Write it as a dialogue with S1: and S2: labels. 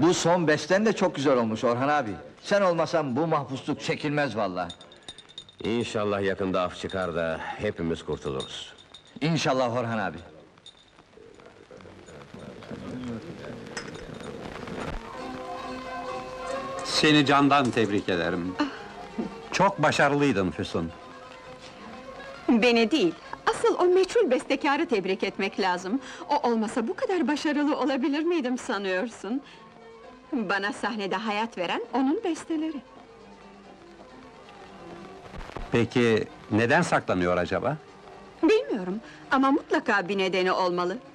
S1: Bu son besten de çok güzel olmuş Orhan abi. Sen olmasan bu mahpusluk çekilmez vallahi.
S2: İnşallah yakında af çıkar da hepimiz kurtuluruz.
S1: İnşallah Orhan abi.
S3: Seni candan tebrik ederim. Çok başarılıydın Füsun.
S4: Beni değil, asıl o meçhul bestekarı tebrik etmek lazım. O olmasa bu kadar başarılı olabilir miydim sanıyorsun? Bana sahnede hayat veren onun besteleri.
S3: Peki, neden saklanıyor acaba?
S4: Bilmiyorum ama mutlaka bir nedeni olmalı.